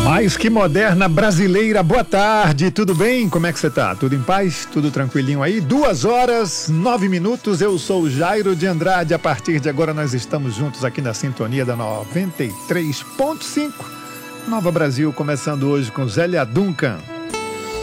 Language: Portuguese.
Mais que moderna brasileira, boa tarde, tudo bem? Como é que você tá? Tudo em paz? Tudo tranquilinho aí? 2h09, eu sou o Jairo de Andrade, a partir de agora nós estamos juntos aqui na sintonia da 93.5, Nova Brasil, começando hoje com Zélia Duncan.